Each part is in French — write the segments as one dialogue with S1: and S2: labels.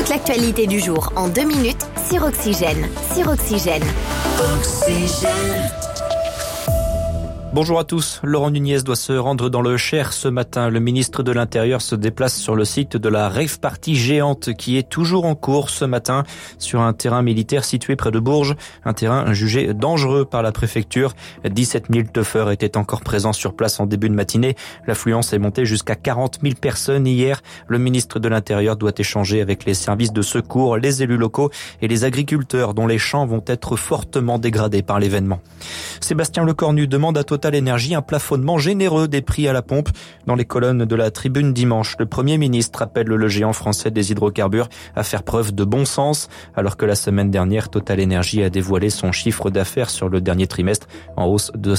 S1: Toute l'actualité du jour en 2 minutes sur Oxygène.
S2: Bonjour à tous. Laurent Nunez doit se rendre dans le Cher ce matin. Le ministre de l'Intérieur se déplace sur le site de la rave party géante qui est toujours en cours ce matin sur un terrain militaire situé près de Bourges. Un terrain jugé dangereux par la préfecture. 17 000 teufeurs étaient encore présents sur place en début de matinée. L'affluence est montée jusqu'à 40 000 personnes hier. Le ministre de l'Intérieur doit échanger avec les services de secours, les élus locaux et les agriculteurs dont les champs vont être fortement dégradés par l'événement. Sébastien Lecornu demande à Total Énergie un plafonnement généreux des prix à la pompe. Dans les colonnes de la Tribune dimanche, le Premier ministre appelle le géant français des hydrocarbures à faire preuve de bon sens, alors que la semaine dernière, Total Énergie a dévoilé son chiffre d'affaires sur le dernier trimestre en hausse de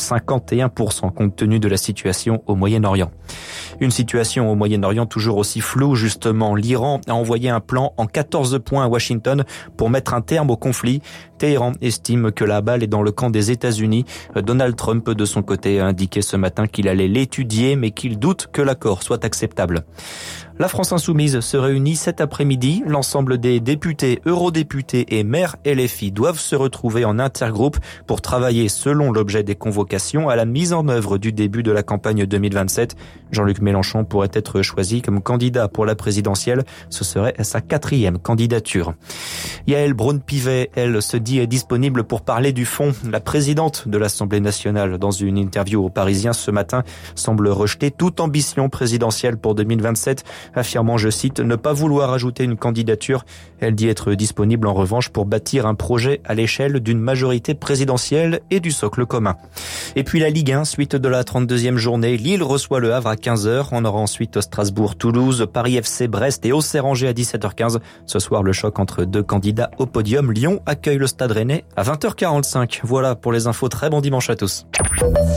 S2: 51% compte tenu de la situation au Moyen-Orient. Une situation au Moyen-Orient toujours aussi floue justement. L'Iran a envoyé un plan en 14 points à Washington pour mettre un terme au conflit. Téhéran estime que la balle est dans le camp des États-Unis. Donald Trump, de son côté, a indiqué ce matin qu'il allait l'étudier, mais qu'il doute que l'accord soit acceptable. La France Insoumise se réunit cet après-midi. L'ensemble des députés, eurodéputés et maires LFI doivent se retrouver en intergroupe pour travailler, selon l'objet des convocations, à la mise en œuvre du début de la campagne 2027. Jean-Luc Mélenchon pourrait être choisi comme candidat pour la présidentielle. Ce serait sa 4e candidature. Yaël Braun-Pivet, elle, se dit disponible pour parler du fond. La présidente de l'Assemblée nationale, dans une interview aux Parisiens ce matin, semble rejeter toute ambition présidentielle pour 2027, affirmant, je cite, ne pas vouloir ajouter une candidature. Elle dit être disponible en revanche pour bâtir un projet à l'échelle d'une majorité présidentielle et du socle commun. Et puis la Ligue 1, suite de la 32e journée, Lille reçoit le Havre à 15h. On aura ensuite Strasbourg-Toulouse, Paris FC Brest et Auxerre-Angers à 17h15. Ce soir, le choc entre deux candidats au podium. Lyon accueille le Stade Rennais à 20h45. Voilà pour les infos. Très bon dimanche à tous.